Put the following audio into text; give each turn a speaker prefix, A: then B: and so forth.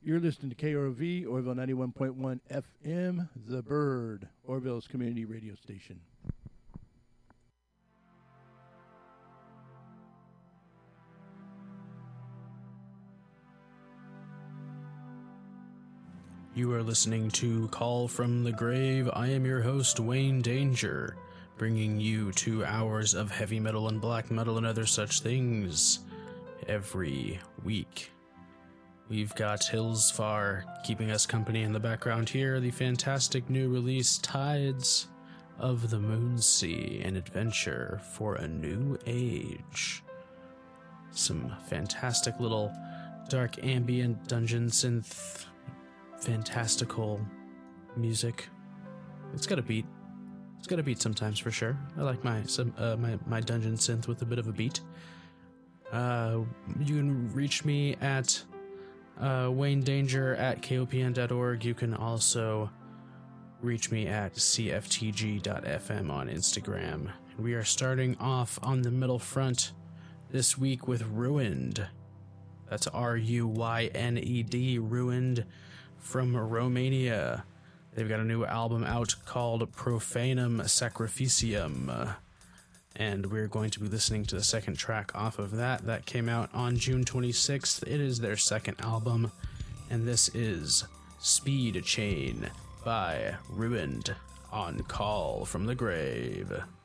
A: You're listening to KROV, Orville 91.1 FM, The Bird, Orville's community radio station.
B: You are listening to Call from the Grave. I am your host, Wayne Danger, bringing you 2 hours of heavy metal and black metal and other such things every week. We've got Hills Far keeping us company in the background here, the fantastic new release Tides of the Moonsea, an adventure for a new age. Some fantastic little dark ambient dungeon synth fantastical music. It's got a beat. It's got a beat sometimes for sure. I like my dungeon synth with a bit of a beat. You can reach me at Wayne Danger at kopn.org. You can also reach me at cftg.fm on Instagram. And we are starting off on the middle front this week with Ruined. That's R-U-Y-N-E-D, Ruined, from Romania. They've got a new album out called Profanum Sacrificium, and we're going to be listening to the second track off of that. That came out on June 26th. It is their second album, and this is Speed Chain by Ruined on Call from the Grave.